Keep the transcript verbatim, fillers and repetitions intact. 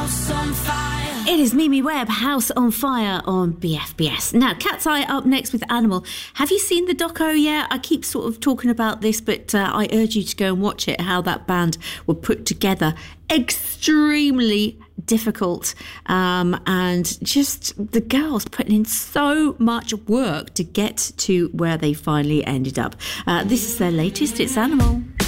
It is Mimi Webb, House on Fire on B F B S. Now, Cat's Eye up next with Animal. Have you seen the doco yet? I keep sort of talking about this, but uh, I urge you to go and watch it, how that band were put together. Extremely difficult, um, and just the girls putting in so much work to get to where they finally ended up. Uh, this is their latest, it's Animal.